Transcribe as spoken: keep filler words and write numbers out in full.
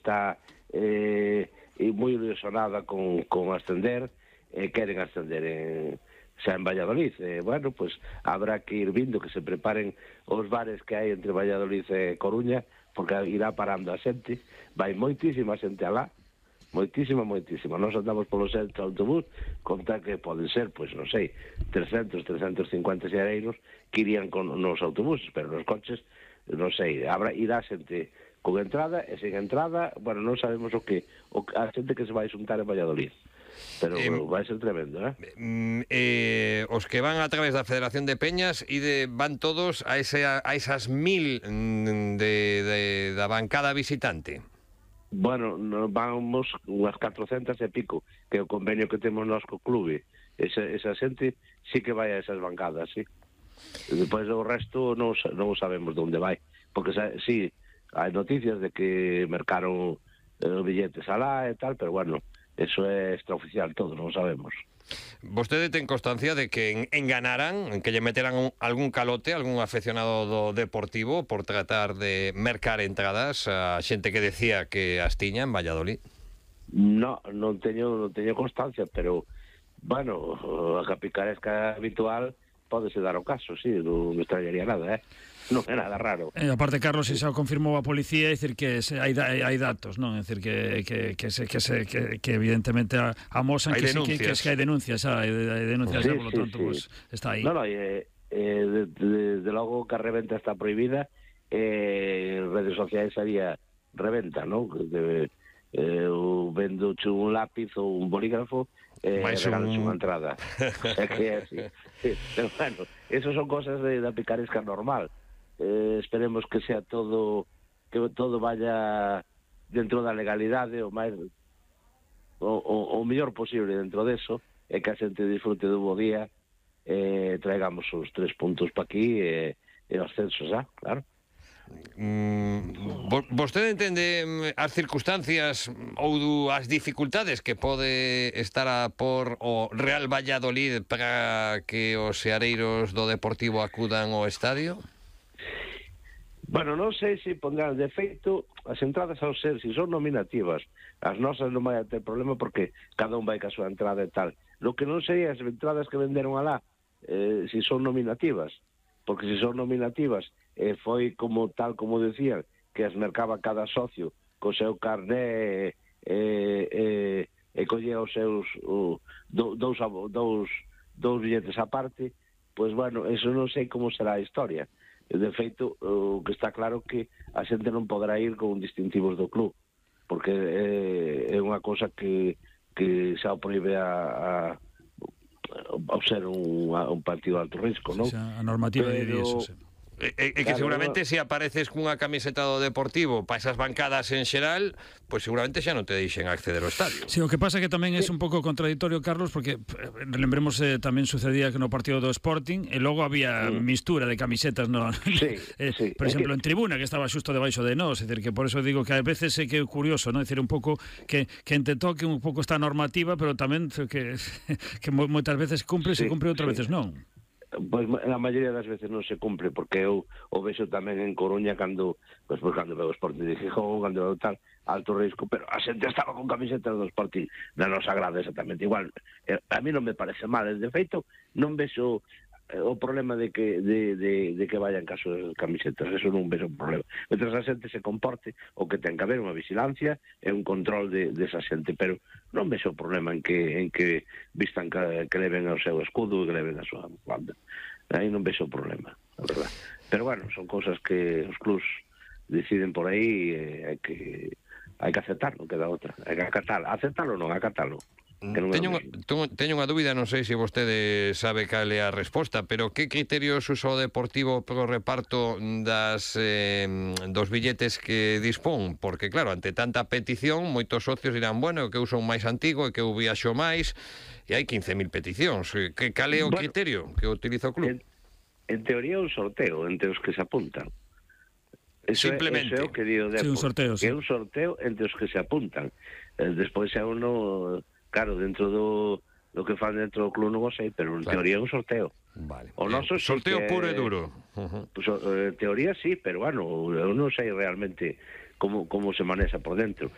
está eh, moi ilusionada con, con ascender, e eh, queren ascender en, xa en Valladolid. Eh, bueno, pues habrá que ir vindo, que se preparen os bares que hai entre Valladolid e Coruña, porque irá parando a xente, vai moitísima xente alá, moitísima, moitísima. Nós andamos polo centro autobús, contar que poden ser, pois non sei, trescentos, trescentos cincuenta xereiros que irían con nos autobuses, pero nos coches, non sei, habrá, irá xente con entrada e sen entrada, bueno, non sabemos o que, o, a xente que se vai xuntar en Valladolid. Pero eh, vai ser tremendo, eh? eh? Os que van a través da Federación de Peñas e de, van todos a, ese, a esas mil de, de, da bancada visitante. Bueno, nos vamos unhas catrocentas e pico, que é o convenio que temos nós co clube. Esa, esa xente sí que vai a esas bancadas, sí. E depois o resto non, non sabemos de onde vai, porque sí, hai noticias de que mercaron eh, billetes alá e tal, pero bueno, eso é extraoficial todo, non sabemos. Vostede ten constancia de que enganaran, en que lle meteran un, algún calote, algún afeccionado do Deportivo por tratar de mercar entradas a xente que decía que as tiña en Valladolid? No, non teño, non teño constancia, pero, bueno, a capicaresca habitual pódese dar o caso, sí, non me extrañaría nada, eh? Non é nada raro. E aparte, Carlos, se xa o confirmou a policía, é dicir que se, hai, hai datos, non? É dicir que, que, que, se, que, se, que, que evidentemente amosan que, sí, que, que, que hai denuncias, xa, hai, hai denuncias, sí, xa, por lo sí, tanto, sí. pues, está aí. No, no, eh, eh, de, de, de logo que a reventa está prohibida, eh, redes sociais haría reventa, non? De, eh, vendo un lápiz ou un bolígrafo, eh, regalan un... unha entrada. É que é así. Sí, pero bueno, eso son cosas de, da picaresca normal. Eh, esperemos que sea todo, que todo vaya dentro da legalidade o máis o, o, o mellor posible dentro deso, e que a xente disfrute do bo día, eh, traigamos os tres puntos pa aquí e, e os censos, ah, claro. Mm, vostede entende as circunstancias ou as dificultades que pode estar a por o Real Valladolid para que os seareiros do Deportivo acudan ao estadio? Bueno, non sei se pondrán de feito as entradas ao ser, se son nominativas, as nosas non vai a ter problema porque cada un vai ca súa entrada e tal. Lo que non sei é as entradas que venderon alá, eh, se son nominativas, porque se son nominativas, eh, foi como tal como decían, que as mercaba cada socio co seu carné e eh, eh, eh, collía os seus uh, do, dous, dous, dous billetes aparte, pois bueno, eso non sei como será a historia. De feito, o que está claro que a xente non podrá ir con distintivos do club, porque é, é unha cosa que, que xa o proíbe a, a, a ser un, a, un partido de alto risco, non? Sí, a normativa Pero... diría eso, sí. E, e que claro, seguramente no... se apareces cunha camiseta do Deportivo para esas bancadas en xeral, pois pues seguramente xa non te deixen acceder ao estadio. Sí, o que pasa que tamén sí. É un pouco contradictorio, Carlos, porque lembremos eh, tamén sucedía que no partido do Sporting e logo había sí. mistura de camisetas no, sí, eh, sí. por exemplo, en tribuna que estaba xusto debaixo de nós, é dicir, que por eso digo que a veces é que é curioso, non? É dicir, un pouco que, que ente toque un pouco esta normativa, pero tamén que, que moitas veces cumpre, sí, se cumpre, outras sí. veces non. Pois a maioría das veces non se cumpre, porque eu o vexo tamén en Coruña cando, pois, pois cando veo o Sporting de Gijón, cando veo tal, alto risco, pero a xente estaba con camisetas do Sporting na nosa grada exactamente igual. A mí non me parece mal, de feito non vexo o problema de que de, de, de que vayan caso de camisetas, eso non vexo problema. Mentras a xente se comporte, o que ten que haber unha vigilancia e un control de, de esa xente, pero non vexo problema en que en que vistan que, que leven o seu escudo e que leven a súa banda. Aí non vexo problema, a verdad. Pero bueno, son cosas que os clubs deciden por aí e hai que hai que aceptar, non queda outra. Hai que acatar, aceptalo ou non, acatalo. Teño unha, teño unha dúbida, non sei se vostede sabe cal é a resposta, pero que criterios usa o Deportivo pro reparto das eh, dos billetes que dispón? Porque claro, ante tanta petición, moitos socios dirán, bueno, que uso un máis antigo e que eu viaxo máis, e hai quince mil peticións. Que cal é o bueno, criterio que utiliza o club? En, en teoría un sorteo entre os que se apuntan. Eso Simplemente. É, eso é o que digo de sí, un sorteo, que sí. é un sorteo entre os que se apuntan. Eh, despois é uno... Claro, dentro do, do que fan dentro do club non o sei, pero en claro. teoría é un sorteo. Vale. O noso sí sorteo que, puro e duro. Uh-huh. Pues, en teoría sí, pero bueno, eu non sei realmente como, como se manexa por dentro.